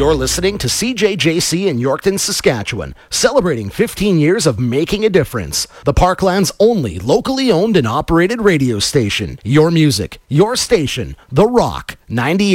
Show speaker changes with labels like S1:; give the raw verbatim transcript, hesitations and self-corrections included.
S1: You're listening to C J J C in Yorkton, Saskatchewan, celebrating fifteen years of making a difference. The Parkland's only locally owned and operated radio station. Your music, your station, The Rock, ninety-eight.